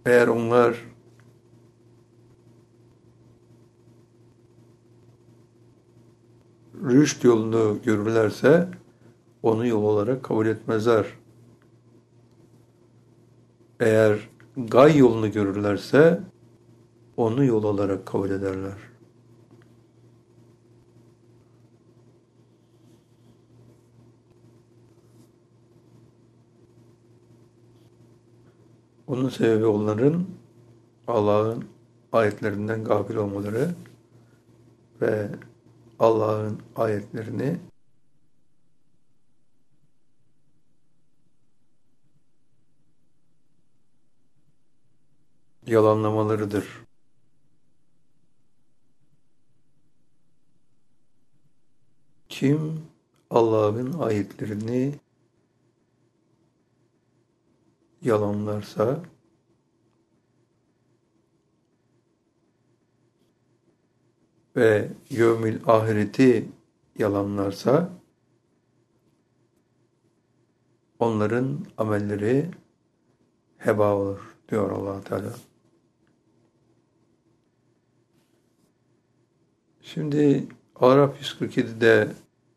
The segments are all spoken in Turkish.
Eğer onlar rüşt yolunu görürlerse onu yol olarak kabul etmezler. Eğer gay yolunu görürlerse onu yol olarak kabul ederler. Bunun sebebi onların Allah'ın ayetlerinden gafil olmaları ve Allah'ın ayetlerini yalanlamalarıdır. Kim Allah'ın ayetlerini yalanlarsa ve yevmil ahireti yalanlarsa onların amelleri heba olur diyor Allah Teala. Şimdi Araf 147'de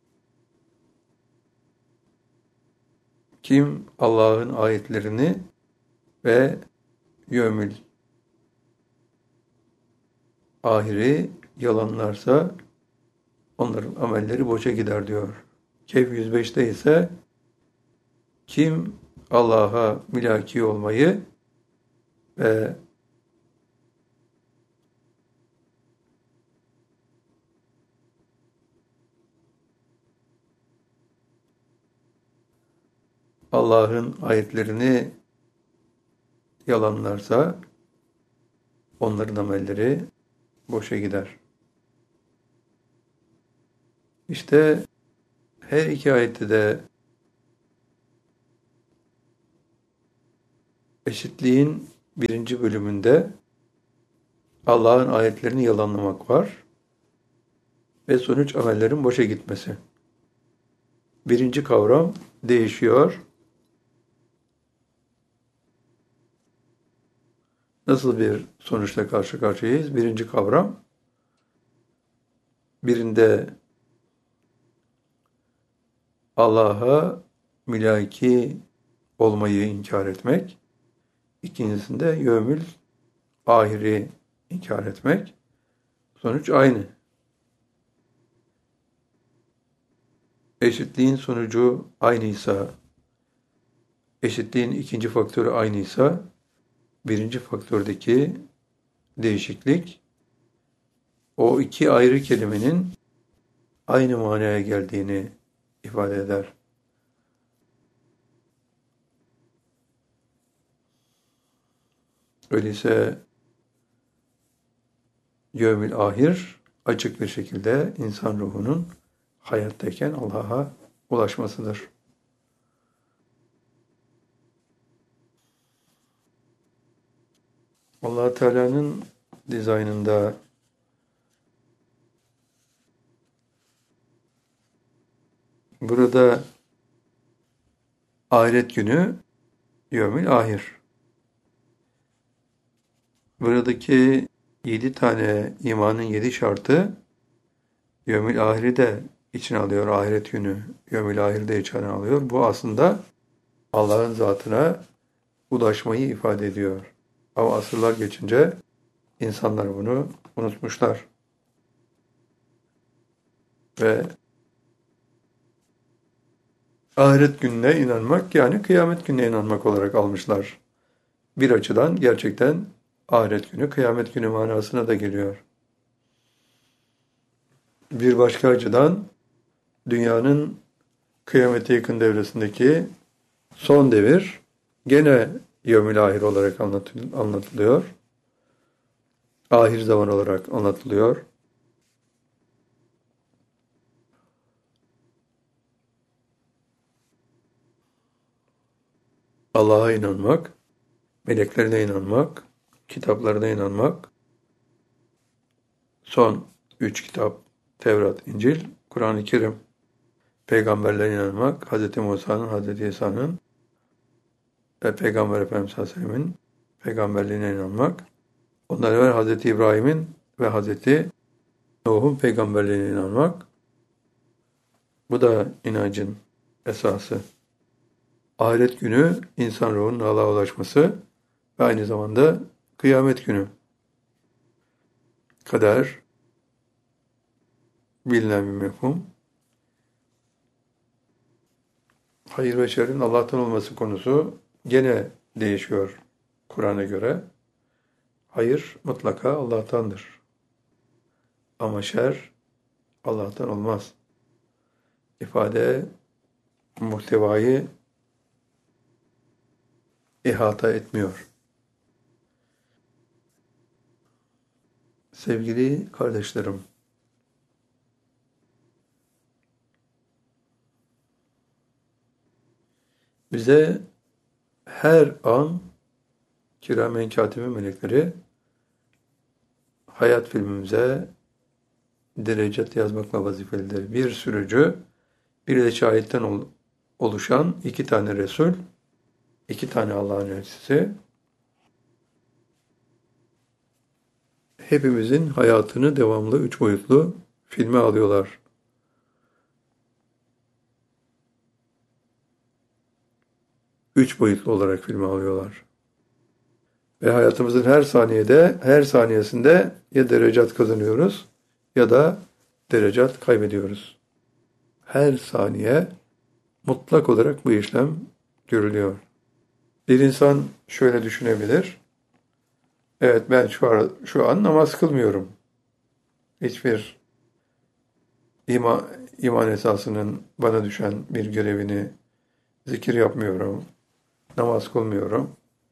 kim Allah'ın ayetlerini ve yevmil ahiri yalanlarsa onların amelleri boşa gider diyor. Kehf 105'te ise kim Allah'a mülaki olmayı ve Allah'ın ayetlerini yalanlarsa onların amelleri boşa gider. İşte her iki ayette de eşitliğin birinci bölümünde Allah'ın ayetlerini yalanlamak var ve sonuç amellerin boşa gitmesi. Birinci kavram değişiyor. Nasıl bir sonuçla karşı karşıyayız? Birinci kavram, birinde Allah'a mülaki olmayı inkar etmek, ikincisinde yevmül ahiri inkar etmek. Sonuç aynı. Eşitliğin sonucu aynıysa, eşitliğin ikinci faktörü aynıysa, birinci faktördeki değişiklik, o iki ayrı kelimenin aynı manaya geldiğini ifade eder. Öyleyse yevmil ahir açık bir şekilde insan ruhunun hayattayken Allah'a ulaşmasıdır. Allah Teala'nın dizaynında burada ahiret günü yevmil ahir. Buradaki 7 tane imanın 7 şartı yevmil ahiri de içine alıyor. Ahiret günü yevmil ahiri de içine alıyor. Bu aslında Allah'ın zatına ulaşmayı ifade ediyor. Ama asırlar geçince insanlar bunu unutmuşlar. Ve ahiret gününe inanmak yani kıyamet gününe inanmak olarak almışlar. Bir açıdan gerçekten ahiret günü kıyamet günü manasına da geliyor. Bir başka açıdan dünyanın kıyamete yakın devresindeki son devir gene yevmil ahir olarak anlatılıyor. Ahir zaman olarak anlatılıyor. Allah'a inanmak, meleklerine inanmak, kitaplarına inanmak, son 3 kitap, Tevrat, İncil, Kur'an-ı Kerim, peygamberlere inanmak, Hz. Musa'nın, Hz. İsa'nın ve Peygamber Efendimiz Aleyhisselam'ın peygamberliğine inanmak. Ondan evvel Hazreti İbrahim'in ve Hazreti Nuh'un peygamberliğine inanmak. Bu da inancın esası. Ahiret günü insan ruhunun Allah'a ulaşması ve aynı zamanda kıyamet günü. Kader bilinen bir mefhum. Hayır ve şerrin Allah'tan olması konusu gene değişiyor Kur'an'a göre. Hayır mutlaka Allah'tandır. Ama şer Allah'tan olmaz. İfade muhtevayı ihata etmiyor. Sevgili kardeşlerim, bize her an kiramen katibi melekleri hayat filmimize derecat yazmakla vazifelidir. Bir sürücü, bir de şahitten oluşan iki tane Resul, iki tane Allah'ın elçisi, hepimizin hayatını devamlı üç boyutlu filme alıyorlar. Üç boyutlu olarak filme alıyorlar. Ve hayatımızın her saniyesinde ya derecat kazanıyoruz ya da derecat kaybediyoruz. Her saniye mutlak olarak bu işlem görülüyor. Bir insan şöyle düşünebilir. Evet ben şu an namaz kılmıyorum. Hiçbir iman esasının bana düşen bir görevini zikir yapmıyorum. Namaz kılmıyorum.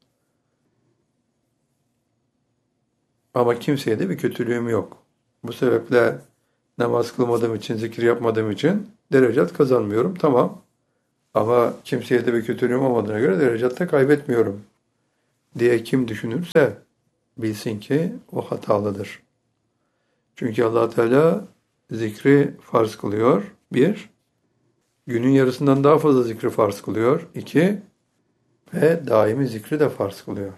Ama kimseye de bir kötülüğüm yok. Bu sebeple namaz kılmadığım için, zikir yapmadığım için derecat kazanmıyorum. Tamam. Ama kimseye de bir kötülüğüm olmadığına göre derecatta kaybetmiyorum diye kim düşünürse bilsin ki o hatalıdır. Çünkü Allah Teala zikri farz kılıyor. Bir, günün yarısından daha fazla zikri farz kılıyor. İki, ve daimi zikri de farz kılıyor.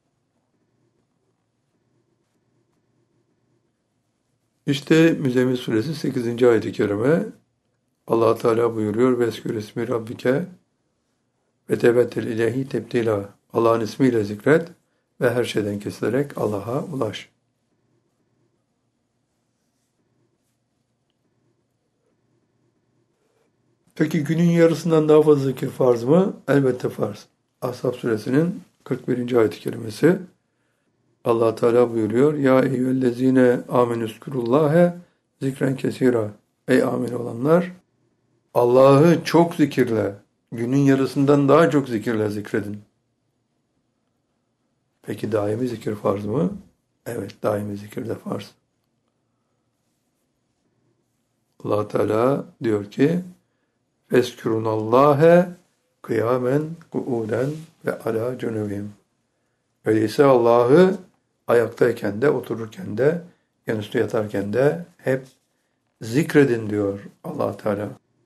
İşte Müzzemmil Suresi 8. ayet-i kerime Allah Teala buyuruyor: "Veskür ismi rabbike ve tebettel ilahi tebdila." Allah'ın ismiyle zikret ve her şeyden kesilerek Allah'a ulaş. Peki günün yarısından daha fazla zikir farz mı? Elbette farz. Ashab suresinin 41. ayet-i kerimesi Allah Teala buyuruyor: "Ya eyyühellezine amenüzkurullâhe zikren kesira." Ey amin olanlar, Allah'ı çok zikirle, günün yarısından daha çok zikirle zikredin. Peki daimi zikir farz mı? Evet, daimi zikir de farz. Allah Teala diyor ki: "Fezkurunallâhe kıyamen kuuden ve ala cunubihim." Öyleyse Allah'ı ayaktayken de, otururken de, yanüstü yatarken de hep zikredin diyor Allah Teala.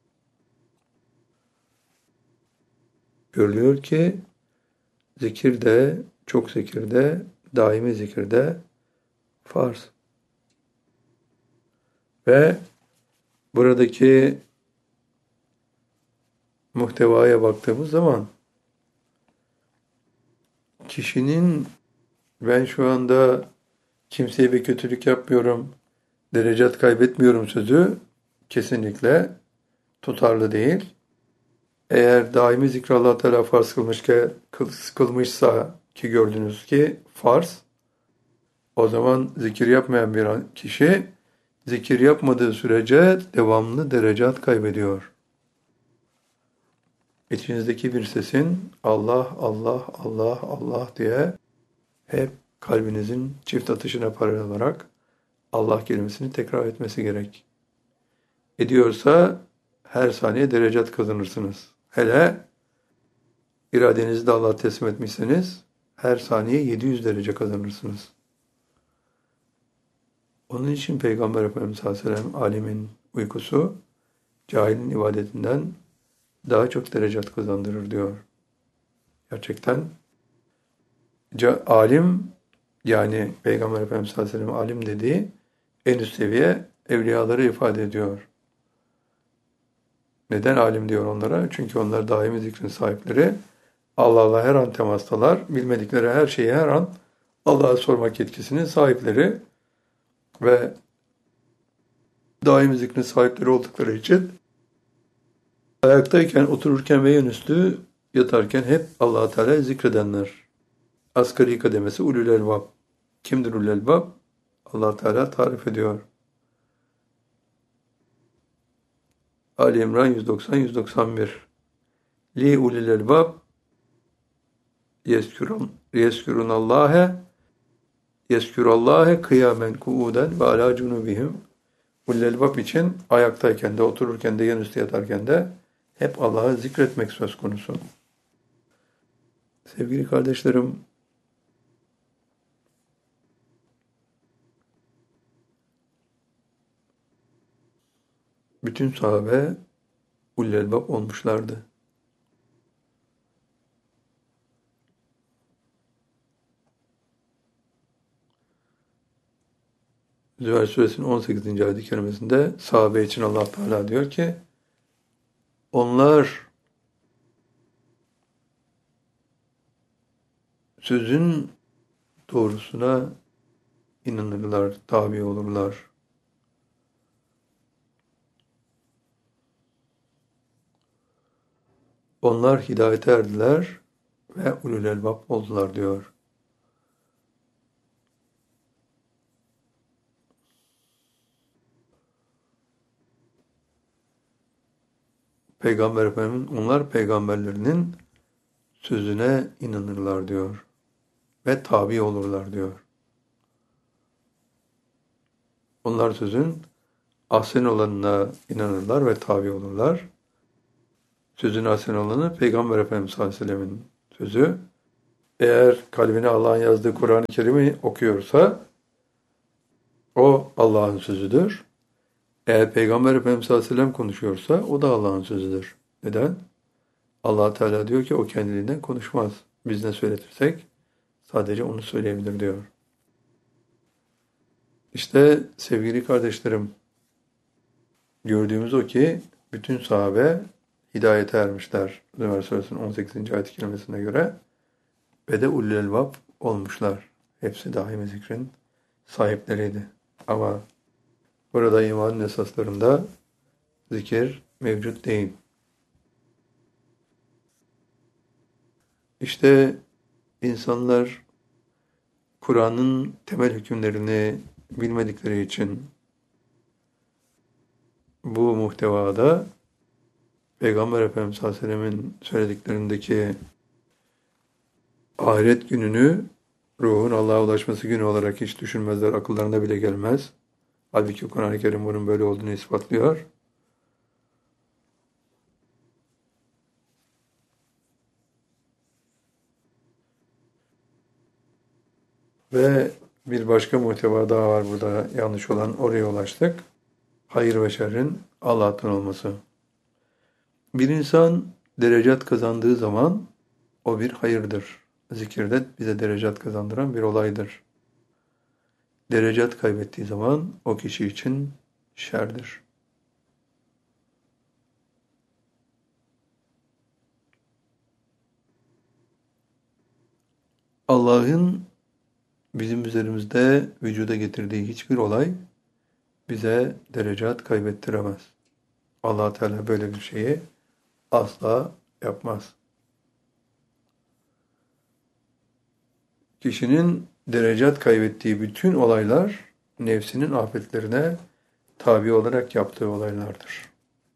Görülüyor ki zikirde, çok zikirde, daimi zikirde farz. Ve buradaki muhtevaya baktığımız zaman kişinin ben şu anda kimseye bir kötülük yapmıyorum, derecat kaybetmiyorum sözü kesinlikle tutarlı değil. Eğer daimi zikri Allah Teala farz kılmışsa ki gördünüz ki farz, o zaman zikir yapmayan bir kişi zikir yapmadığı sürece devamlı derecat kaybediyor. İçinizdeki bir sesin Allah, Allah, Allah, Allah diye hep kalbinizin çift atışına paralel olarak Allah kelimesini tekrar etmesi gerek. Ediyorsa her saniye derecat kazanırsınız. Hele iradenizi de Allah'a teslim etmişseniz her saniye 700 derece kazanırsınız. Onun için Peygamber Efendimiz sallallahu aleyhi ve sellem alimin uykusu cahilin ibadetinden daha çok derecat kazandırır diyor. Gerçekten Alim yani Peygamber Efendimiz sallallahu aleyhi ve sellem alim dediği en üst seviye evliyaları ifade ediyor. Neden alim diyor onlara? Çünkü onlar daimi zikrin sahipleri. Allah'la her an temastalar. Bilmedikleri her şeyi her an Allah'a sormak yetkisinin sahipleri ve daimi zikrin sahipleri oldukları için ayaktayken, otururken ve yanüstü yatarken hep Allah-u Teala zikredenler. Asgari kademesi ulul elbab. Kimdir ulul elbab? Allah Teala tarif ediyor. Ali İmran 190-191. Li ulul elbab yeskürallâhe kıyamen kuuden ve alâ cunubihim. Ulul elbab için ayaktayken de, otururken de, yanüstü yatarken de hep Allah'ı zikretmek söz konusu. Sevgili kardeşlerim, bütün sahabe ulul elbab olmuşlardı. Zümer suresinin 18. ayet-i kerimesinde sahabe için Allah Teala diyor ki onlar sözün doğrusuna inanırlar, tabi olurlar. Onlar hidayete erdiler ve ulul elbab oldular diyor. Peygamber Efendimiz, onlar peygamberlerinin sözüne inanırlar diyor ve tabi olurlar diyor. Onlar sözün ahsen olanına inanırlar ve tabi olurlar. Sözün ahsen olanı Peygamber Efendimiz sallallahu aleyhi ve sellemin sözü. Eğer kalbine Allah'ın yazdığı Kur'an-ı Kerim'i okuyorsa o Allah'ın sözüdür. Eğer Peygamber Efendimiz sallallahu aleyhi ve sellem konuşuyorsa o da Allah'ın sözüdür. Neden? Allah Teala diyor ki o kendiliğinden konuşmaz. Biz ne söyletirsek sadece onu söyleyebilir diyor. İşte sevgili kardeşlerim, gördüğümüz o ki bütün sahabe hidayete ermişler. Zümer suresinin 18. ayet-i kerimesine göre ve de ulul elbab olmuşlar. Hepsi daimi zikrin sahipleriydi. Ama burada imanın esaslarında zikir mevcut değil. İşte insanlar Kur'an'ın temel hükümlerini bilmedikleri için bu muhtevada Peygamber Efendimiz sallallahu aleyhi ve sellem'in söylediklerindeki ahiret gününü ruhun Allah'a ulaşması günü olarak hiç düşünmezler, akıllarına bile gelmez. Halbuki Kur'an-ı Kerim bunun böyle olduğunu ispatlıyor. Ve bir başka muhteva daha var burada yanlış olan, oraya ulaştık. Hayır ve şerrin Allah'tan olması. Bir insan derecat kazandığı zaman o bir hayırdır. Zikirde bize derecat kazandıran bir olaydır. Derecat kaybettiği zaman o kişi için şerdir. Allah'ın bizim üzerimizde vücuda getirdiği hiçbir olay bize derecat kaybettiremez. Allah Teala böyle bir şeyi asla yapmaz. Kişinin derecat kaybettiği bütün olaylar nefsinin afetlerine tabi olarak yaptığı olaylardır.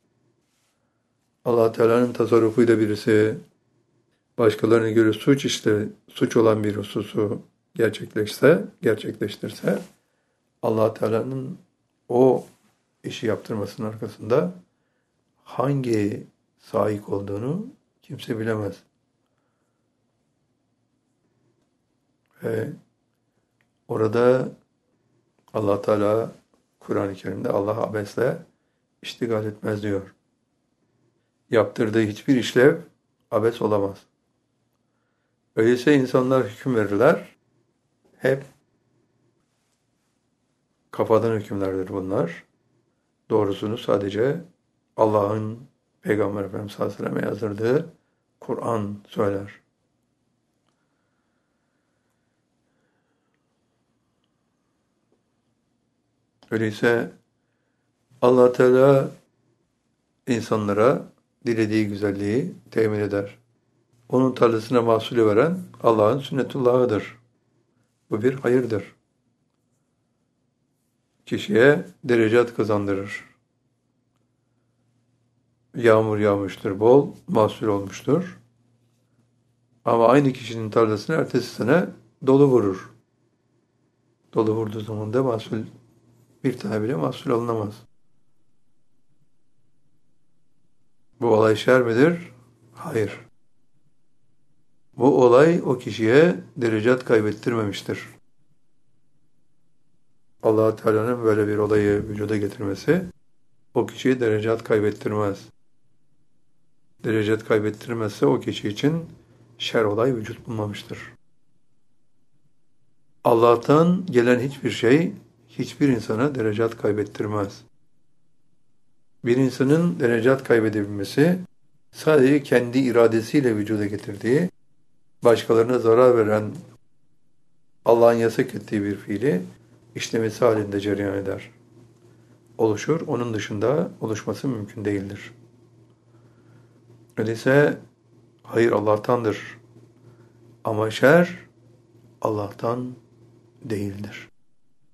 Allah Teala'nın tasarrufuyla birisi başkalarına göre suç olan bir hususu gerçekleştirse Allah Teala'nın o işi yaptırmasının arkasında hangi sahip olduğunu kimse bilemez. Ve orada Allah Teala Kur'an-ı Kerim'de Allah abesle iştigal etmez diyor. Yaptırdığı hiçbir işlev abes olamaz. Öyleyse insanlar hüküm verirler. Hep kafadan hükümlerdir bunlar. Doğrusunu sadece Allah'ın Peygamber Efendimiz sallallahu aleyhi ve sellem'e yazdırdığı Kur'an söyler. Öyleyse Allah Teala insanlara dilediği güzelliği temin eder. Onun tarlasına mahsulü veren Allah'ın sünnetullahıdır. Bu bir hayırdır. Kişiye derecat kazandırır. Yağmur yağmıştır, bol mahsul olmuştur. Ama aynı kişinin tarlasına ertesi sene dolu vurur. Dolu vurduğu zaman da bir tane bile mahsul alınamaz. Bu olay şer midir? Hayır. Bu olay o kişiye derecat kaybettirmemiştir. Allah Teala'nın böyle bir olayı vücuda getirmesi o kişiye derecat kaybettirmez. Derecat kaybettirmezse o kişi için şer olay vücut bulmamıştır. Allah'tan gelen hiçbir şey hiçbir insana derecat kaybettirmez. Bir insanın derecat kaybedebilmesi sadece kendi iradesiyle vücuda getirdiği, başkalarına zarar veren Allah'ın yasak ettiği bir fiili işlemesi halinde cereyan eder. Oluşur, onun dışında oluşması mümkün değildir. Öyleyse hayır Allah'tandır ama şer Allah'tan değildir.